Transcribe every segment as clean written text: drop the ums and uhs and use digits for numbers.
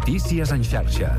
Notícies en xarxa.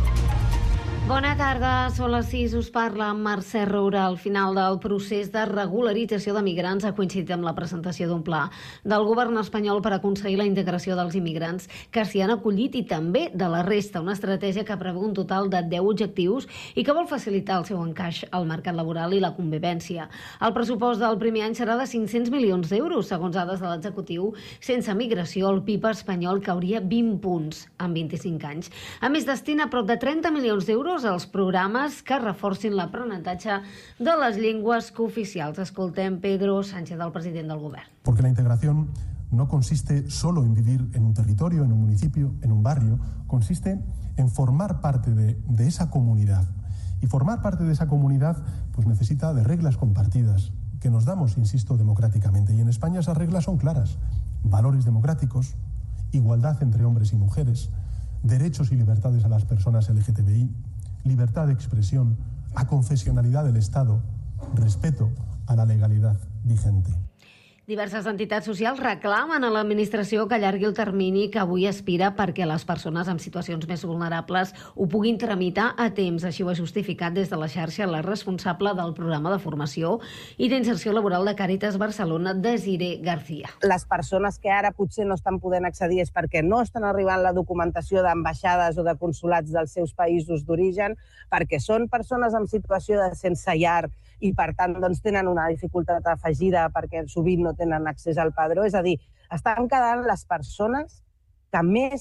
Bona tarda, són les 6, us parla Mercè Roura. Al final del procés de regularització de migrants ha coincidit amb la presentació d'un pla del govern espanyol per aconseguir la integració dels immigrants que s'hi han acollit i també de la resta, una estratègia que preveu un total de 10 objectius i que vol facilitar el seu encaix al mercat laboral i la convivència. El pressupost del primer any serà de 500 milions d'euros, segons dades de l'executiu. Sense migració, el PIB espanyol cauria 20 punts en 25 anys. A més, destina prop de 30 milions d'euros als programes que reforcin l'aprenentatge de les llengües cooficials. Escoltem Pedro Sánchez, el president del govern. Porque la integración no consiste solo en vivir en un territorio, en un municipio, en un barrio, consiste en formar parte de esa comunidad. Y formar parte de esa comunidad pues necesita de reglas compartidas, que nos damos, insisto, democráticamente. Y en España esas reglas son claras. Valores democráticos, igualdad entre hombres y mujeres, derechos y libertades a las personas LGTBI, libertad de expresión, aconfesionalidad del Estado, respeto a la legalidad vigente. Diverses entitats socials reclamen a l'administració que allargui el termini que avui aspira perquè les persones en situacions més vulnerables ho puguin tramitar a temps. Així ho ha justificat des de la xarxa la responsable del programa de formació i d'inserció laboral de Càritas Barcelona, Desiree García. Les persones que ara potser no estan podent accedir és perquè no estan arribant la documentació d'ambaixades o de consulats dels seus països d'origen, perquè són persones en situació de sense llar i, per tant, doncs, tenen una dificultat afegida perquè sovint no tenen accés al padró. És a dir, estan quedant les persones que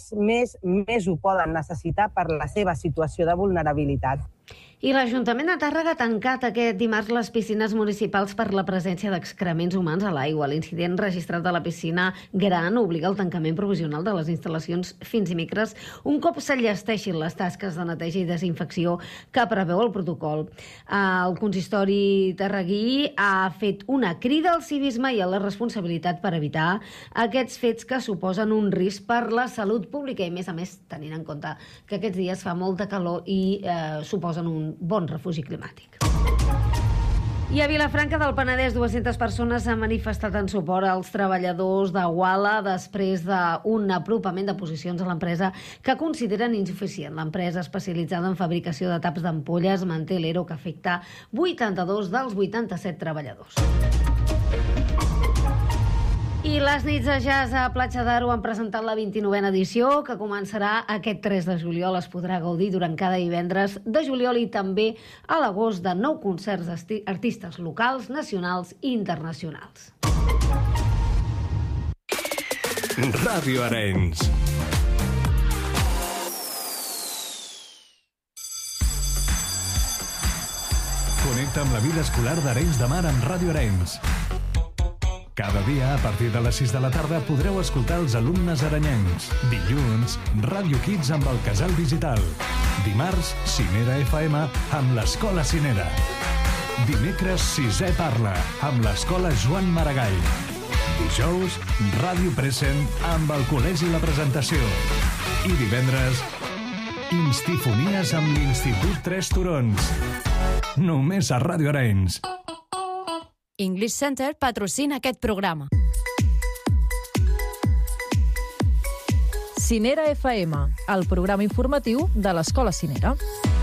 més ho poden necessitar per la seva situació de vulnerabilitat. I l'Ajuntament de Tàrrega ha tancat aquest dimarts les piscines municipals per la presència d'excrements humans a l'aigua. L'incident registrat a la piscina gran obliga al tancament provisional de les instal·lacions fins i micres un cop s'enllesteixin les tasques de neteja i desinfecció que preveu el protocol. El consistori tarraguí ha fet una crida al civisme i a la responsabilitat per evitar aquests fets que suposen un risc per la salut pública i, a més, tenint en compte que aquests dies fa molta calor i suposen un bon refugi climàtic. I a Vilafranca del Penedès, 200 persones s'han manifestat en suport als treballadors de Wala després d'un apropament de posicions a l'empresa que consideren insuficient. L'empresa especialitzada en fabricació de taps d'ampolles manté l'ERO que afecta 82 dels 87 treballadors. I les nits de jazz a Platja d'Aro han presentat la 29a edició, que començarà aquest 3 de juliol. Es podrà gaudir durant cada divendres de juliol i també a l'agost de 9 concerts d'artistes locals, nacionals i internacionals. Ràdio Arenys. Connecta amb la vida escolar d'Arenys de Mar amb Ràdio Arenys. Cada dia, a partir de les 6 de la tarda, podreu escoltar els alumnes arenyencs. Dilluns, Ràdio Kids amb el Casal Digital. Dimarts, Cinera FM amb l'Escola Cinera. Dimecres, Sisè Parla amb l'Escola Joan Maragall. Dijous, Ràdio Present amb el Col·legi La Presentació. I divendres, Instifonies amb l'Institut Tres Turons. Només a Ràdio Arenys. English Center patrocina aquest programa. Cinera FM, el programa informatiu de l'Escola Cinera.